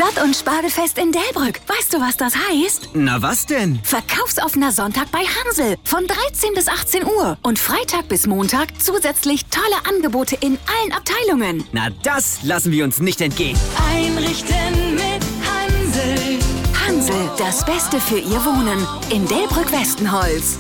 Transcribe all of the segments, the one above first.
Stadt- und Spargelfest in Delbrück. Weißt du, was das heißt? Na was denn? Verkaufsoffener Sonntag bei Hansel von 13 bis 18 Uhr. Und Freitag bis Montag zusätzlich tolle Angebote in allen Abteilungen. Na, das lassen wir uns nicht entgehen. Einrichten mit Hansel. Hansel, das Beste für Ihr Wohnen. In Delbrück-Westenholz.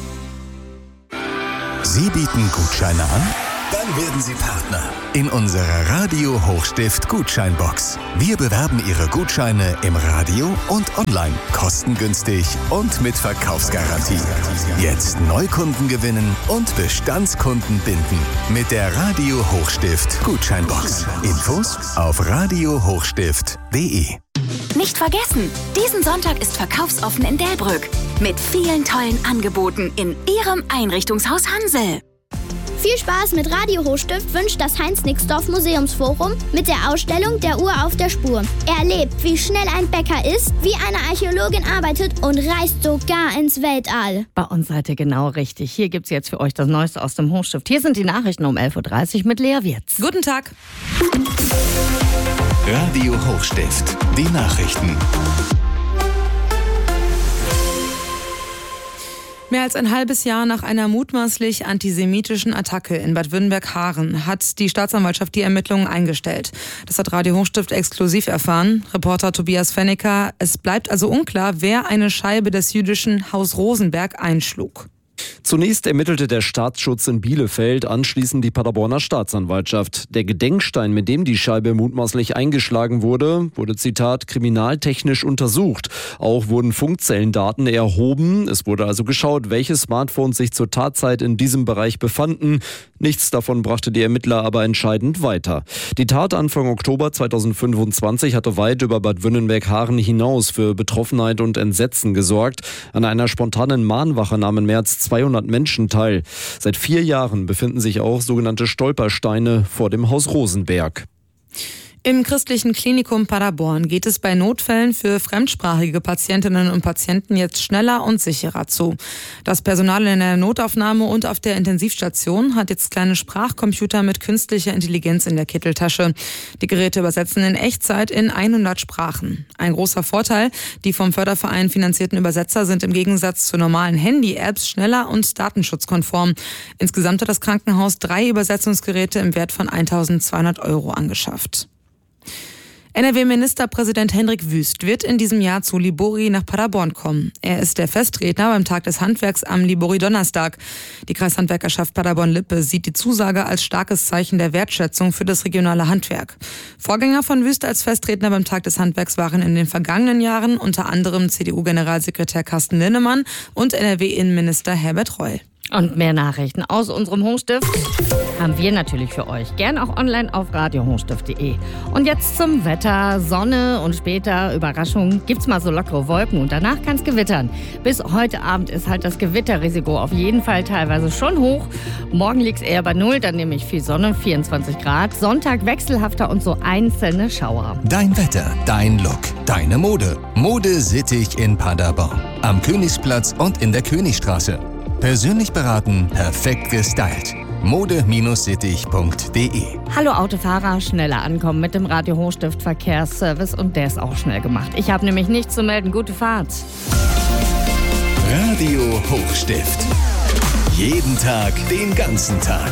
Sie bieten Gutscheine an? Dann werden Sie Partner in unserer Radio Hochstift Gutscheinbox. Wir bewerben Ihre Gutscheine im Radio und online, kostengünstig und mit Verkaufsgarantie. Jetzt Neukunden gewinnen und Bestandskunden binden mit der Radio Hochstift Gutscheinbox. Infos auf radiohochstift.de. Nicht vergessen, diesen Sonntag ist verkaufsoffen in Delbrück. Mit vielen tollen Angeboten in Ihrem Einrichtungshaus Hansel. Viel Spaß mit Radio Hochstift wünscht das Heinz-Nixdorf Museumsforum mit der Ausstellung Der Uhr auf der Spur. Erlebt, wie schnell ein Bäcker ist, wie eine Archäologin arbeitet und reist sogar ins Weltall. Bei uns seid ihr genau richtig. Hier gibt's jetzt für euch das Neueste aus dem Hochstift. Hier sind die Nachrichten um 11.30 Uhr mit Lea Wirz. Guten Tag. Radio Hochstift, die Nachrichten. Mehr als ein halbes Jahr nach einer mutmaßlich antisemitischen Attacke in Bad Wünnberg-Haaren hat die Staatsanwaltschaft die Ermittlungen eingestellt. Das hat Radio Hochstift exklusiv erfahren. Reporter Tobias Fennecker. Es bleibt also unklar, wer eine Scheibe des jüdischen Haus Rosenberg einschlug. Zunächst ermittelte der Staatsschutz in Bielefeld, anschließend die Paderborner Staatsanwaltschaft. Der Gedenkstein, mit dem die Scheibe mutmaßlich eingeschlagen wurde, Zitat, kriminaltechnisch untersucht. Auch wurden Funkzellendaten erhoben. Es wurde also geschaut, welche Smartphones sich zur Tatzeit in diesem Bereich befanden. Nichts davon brachte die Ermittler aber entscheidend weiter. Die Tat Anfang Oktober 2025 hatte weit über Bad Wünnberg-Haaren hinaus für Betroffenheit und Entsetzen gesorgt. An einer spontanen Mahnwache nahmen im März 200 Menschen teil. Seit 4 Jahren befinden sich auch sogenannte Stolpersteine vor dem Haus Rosenberg. Im christlichen Klinikum Paderborn geht es bei Notfällen für fremdsprachige Patientinnen und Patienten jetzt schneller und sicherer zu. Das Personal in der Notaufnahme und auf der Intensivstation hat jetzt kleine Sprachcomputer mit künstlicher Intelligenz in der Kitteltasche. Die Geräte übersetzen in Echtzeit in 100 Sprachen. Ein großer Vorteil, die vom Förderverein finanzierten Übersetzer sind im Gegensatz zu normalen Handy-Apps schneller und datenschutzkonform. Insgesamt hat das Krankenhaus 3 Übersetzungsgeräte im Wert von 1.200 € angeschafft. NRW-Ministerpräsident Hendrik Wüst wird in diesem Jahr zu Libori nach Paderborn kommen. Er ist der Festredner beim Tag des Handwerks am Libori-Donnerstag. Die Kreishandwerkerschaft Paderborn-Lippe sieht die Zusage als starkes Zeichen der Wertschätzung für das regionale Handwerk. Vorgänger von Wüst als Festredner beim Tag des Handwerks waren in den vergangenen Jahren unter anderem CDU-Generalsekretär Carsten Linnemann und NRW-Innenminister Herbert Reul. Und mehr Nachrichten aus unserem Hochstift haben wir natürlich für euch. Gern auch online auf radiohochstift.de. Und jetzt zum Wetter. Sonne und später, Überraschung, gibt's mal so lockere Wolken und danach kann's gewittern. Bis heute Abend ist halt das Gewitterrisiko auf jeden Fall teilweise schon hoch. Morgen liegt's eher bei 0, dann nämlich viel Sonne, 24 Grad. Sonntag wechselhafter und so einzelne Schauer. Dein Wetter, dein Look, deine Mode. Mode Sittig in Paderborn. Am Königsplatz und in der Königstraße. Persönlich beraten, perfekt gestylt. mode-sittig.de. Hallo Autofahrer, schneller ankommen mit dem Radio Hochstift Verkehrsservice und der ist auch schnell gemacht. Ich habe nämlich nichts zu melden. Gute Fahrt. Radio Hochstift. Jeden Tag, den ganzen Tag.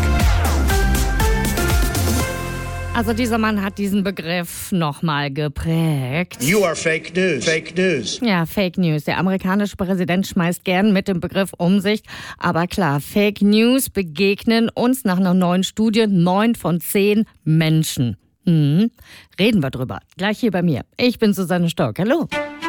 Also dieser Mann hat diesen Begriff nochmal geprägt. You are fake news. Fake news. Ja, Fake News. Der amerikanische Präsident schmeißt gern mit dem Begriff um sich. Aber klar, Fake News begegnen uns nach einer neuen Studie 9 von 10 Menschen. Reden wir drüber. Gleich hier bei mir. Ich bin Susanne Stork. Hallo.